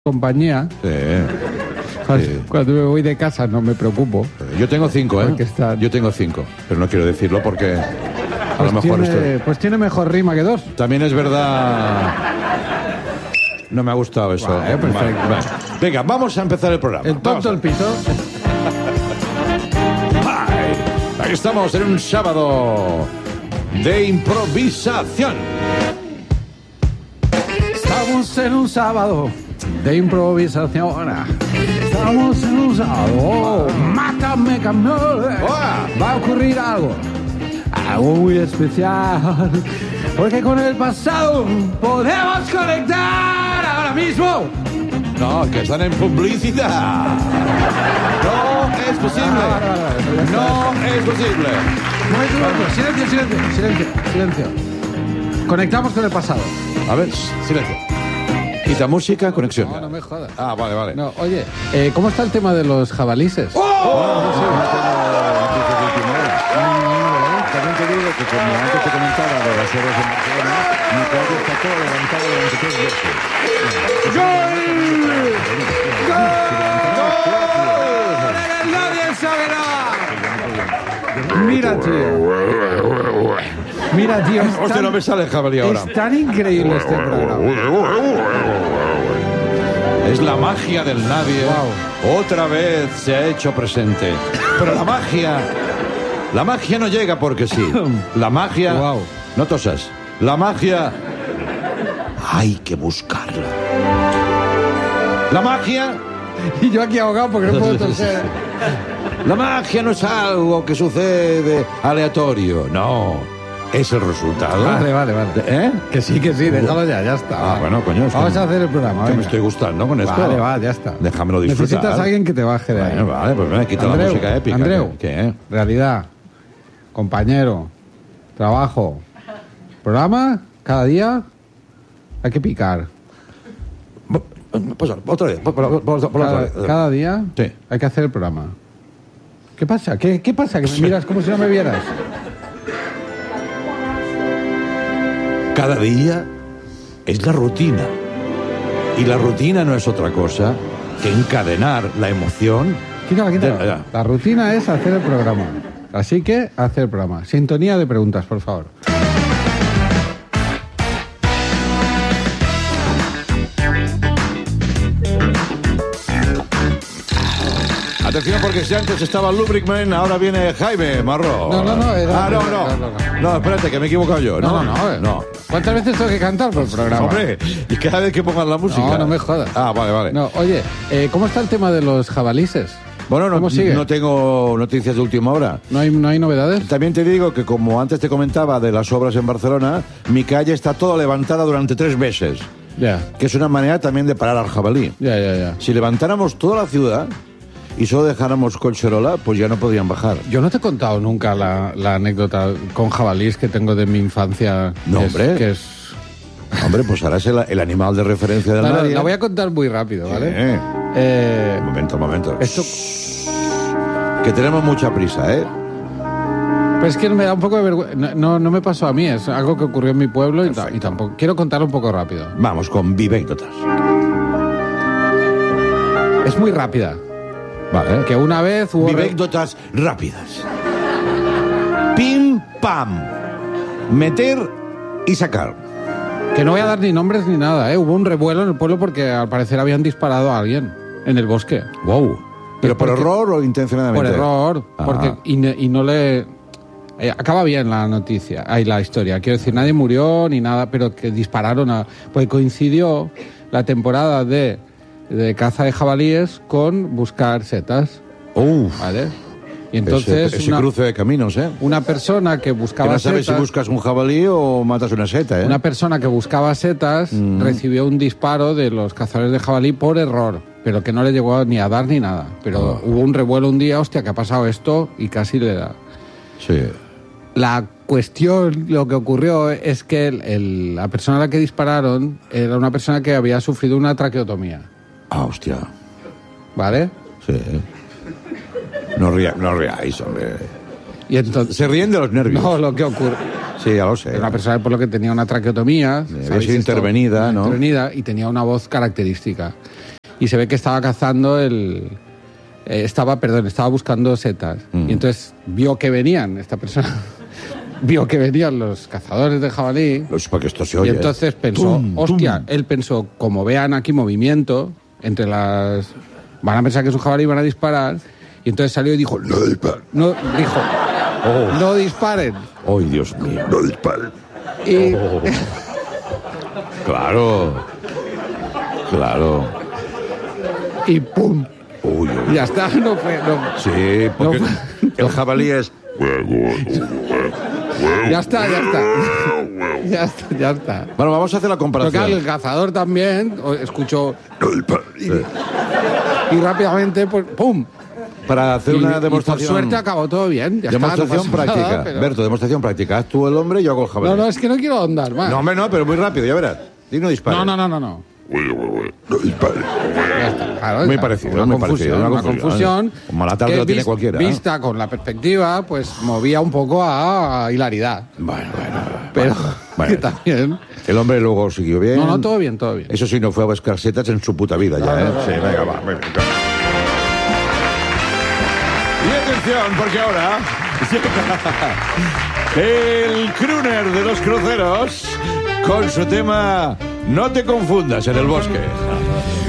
compañía. Sí. Cuando me voy de casa no me preocupo. Yo tengo 5, Porque están- Yo tengo 5, pero no quiero decirlo porque a lo mejor Pues tiene mejor rima que dos. También es verdad. No me ha gustado eso. Vale, perfecto. Vale. Venga, vamos a empezar el programa. El tonto del piso. Aquí estamos en un sábado de improvisación. Estamos en un sábado de improvisación. Estamos en un sábado. Mátame, campeón. Va a ocurrir algo muy especial. Porque con el pasado podemos conectar ahora mismo. No, que están en publicidad. No es posible. No es posible. Silencio. Conectamos con el pasado. A ver, silencio. Quita música, conexión. No me jodas. Ah, vale. No, oye, ¿cómo está el tema de los jabalises? También te digo que como antes te comentaba de las obras en Barcelona, mi calle está todo levantado durante 3 meses. ¡Nadie sabe nada! Mira, tío. Hostia, no me sale el jabalí ahora. Es tan increíble este programa. Es la magia del nadie. Wow. Otra vez se ha hecho presente. Pero la magia no llega porque sí. La magia... Wow. No tosas. La magia... hay que buscarla. La magia... Y yo aquí ahogado porque no puedo toser. La magia no es algo que sucede aleatorio. No. Es el resultado. Vale. ¿Eh? Que sí, déjalo ya está. Ah, bueno, coño. es Vamos que- a hacer el programa. que venga. me estoy gustando con esto. Vale, ya está. Déjamelo disfrutar. Necesitas a alguien que te baje de ahí. Bueno, vale, pues venga, quita la música épica. Andreu, ¿Qué? realidad, compañero, trabajo, programa, cada día hay que picar. Pues otra vez. Cada día Sí. hay que hacer el programa. ¿Qué pasa? ¿Qué pasa? Que me miras como si no me vieras. Cada día es la rutina. Y la rutina no es otra cosa que encadenar la emoción. Quítala. Ya. La rutina es hacer el programa. Así que, hacer el programa. Sintonía de preguntas, por favor. Atención, porque si antes estaba Lubricman, ahora viene Jaime Marró. No. No, espérate, que me he equivocado yo. No. ¿Cuántas veces tengo que cantar por el programa? Hombre, y cada vez que pongan la música. No me jodas. Ah, vale. No, oye, ¿cómo está el tema de los jabalises? Bueno, ¿Cómo sigue? no tengo noticias de última hora. ¿No hay novedades? También te digo que, como antes te comentaba de las obras en Barcelona, mi calle está toda levantada durante 3 meses. Ya. Que es una manera también de parar al jabalí. Ya. Si levantáramos toda la ciudad y solo dejáramos Collserola, pues ya no podrían bajar. Yo no te he contado nunca la anécdota con jabalís que tengo de mi infancia. No, que hombre. Que es... Hombre, pues ahora es el animal de referencia del nadie. La voy a contar muy rápido, ¿vale? Momento. Esto, Que tenemos mucha prisa, ¿eh? pues es que me da un poco de vergüenza. No me pasó a mí, es algo que ocurrió en mi pueblo y tampoco. Quiero contarlo un poco rápido. Vamos con vivécdotas. Es muy rápida. Vale. Que una vez hubo... Vivécdotas rápidas. Pim, pam. Meter y sacar. Que no voy a dar ni nombres ni nada, ¿eh? Hubo un revuelo en el pueblo porque al parecer habían disparado a alguien en el bosque. Wow. ¿Pero por porque- error o intencionadamente? Por error, Ah. porque y no le... acaba bien la noticia, la historia. Quiero decir, nadie murió ni nada, pero que dispararon pues coincidió la temporada de caza de jabalíes con buscar setas, Uf. ¿vale? Y entonces Ese cruce de caminos, ¿eh? una persona que Que buscaba no sabes setas... si buscas un jabalí o matas una seta, ¿eh? Una persona que buscaba setas recibió un disparo de los cazadores de jabalí por error, pero que no le llegó ni a dar ni nada. Pero hubo un revuelo un día, hostia, que ha pasado esto y casi le da. Sí. La cuestión, lo que ocurrió es que la persona a la que dispararon era una persona que había sufrido una traqueotomía, Ah, hostia. ¿vale? Sí. No ríais, hombre. Y entonces... Se ríen de los nervios. No, lo que ocurre... Sí, ya lo sé. Era una persona por lo que tenía una traqueotomía. Había ¿sabéis sido esto? intervenida, ¿no? Intervenida y tenía una voz característica. y se ve que estaba cazando estaba buscando setas. Y entonces vio que venían, esta persona vio que venían los cazadores de jabalí. Porque esto se Y oye. entonces pensó, él pensó, como vean aquí movimiento entre las... Van a pensar que es un jabalí y van a disparar. Y entonces salió y dijo, no disparen. No disparen. ¡Ay, Dios mío! No disparen. Y, Claro. y ¡pum! Uy, uy. Ya está, no fue... No. Sí, porque No. el jabalí es... Ya está. Ya está. Bueno, vamos a hacer la Pero comparación. claro, el cazador también escuchó No disparen. y rápidamente, pues, ¡pum! Para hacer una Y demostración... por suerte acabó todo bien. Ya está, Demostración no pasó práctica. nada, pero- Berto, demostración práctica. Haz tú el hombre y yo hago el jabalí. No, es que no quiero ahondar más. No, hombre, no, pero muy rápido, ya verás. Y no dispara. No. No disparen. Ya está, claro, Muy está. parecido, Una muy parecido, confusión, una una confusión. confusión. Como a la tarde que lo tiene cualquiera, ¿eh? Vista con la perspectiva, pues movía un poco a hilaridad. Bueno. Pero Bueno. que también... El hombre luego siguió bien. No, todo bien. Eso sí, no fue a buscar setas en su puta vida ya, ¿eh? Sí, venga, va. Y atención, porque ahora el crooner de los cruceros con su tema No te confundas en el bosque.